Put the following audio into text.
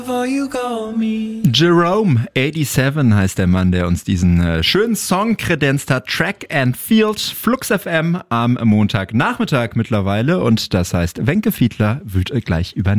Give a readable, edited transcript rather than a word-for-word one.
Jerome 87 heißt der Mann, der uns diesen schönen Song kredenzt hat. Track and Field, Flux FM am Montagnachmittag mittlerweile. Und das heißt, Wenke Fiedler wird gleich übernehmen.